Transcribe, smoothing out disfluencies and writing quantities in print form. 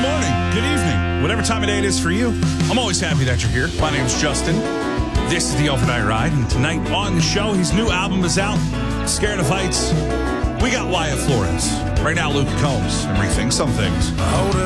morning, good evening, whatever time of day it is for you. I'm always happy that you're here. My name's Justin. This is the Overnight Ride, and tonight on the show, his new album is out, Scared of Heights. We got Wyatt Flores. Right now, Luke Combs, and rethink some things.